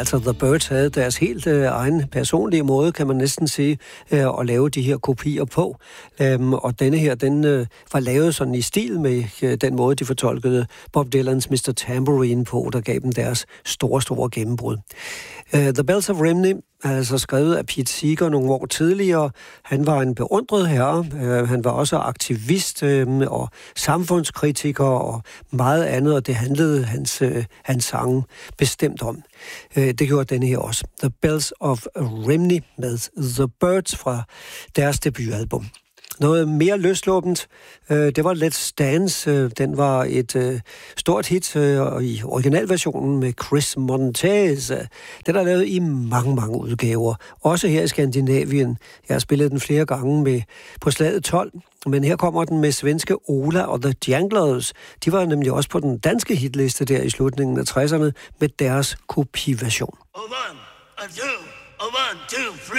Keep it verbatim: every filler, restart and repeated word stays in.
Altså The Byrds havde deres helt øh, egen personlige måde, kan man næsten sige, øh, at lave de her kopier på. Øhm, og denne her, den øh, var lavet sådan i stil med øh, den måde, de fortolkede Bob Dylans mister Tambourine på, der gav dem deres store, store gennembrud. Uh, The Bells of Rhymney er altså skrevet af Pete Seeger nogle år tidligere. Han var en beundret herre. Uh, han var også aktivist uh, og samfundskritiker og meget andet, og det handlede hans, uh, hans sange bestemt om. Uh, det gjorde denne her også. The Bells of Rhymney med The Byrds fra deres debutalbum. Noget mere løsluppent, øh, det var Let's Dance. Øh, den var et øh, stort hit øh, i originalversionen med Chris Montez. Den er lavet i mange, mange udgaver. Også her i Skandinavien. Jeg har spillet den flere gange med på slaget tolv, men her kommer den med svenske Ola og The Janglers. De var nemlig også på den danske hitliste der i slutningen af tresserne med deres kopiversion. One, a two, a one, two, three.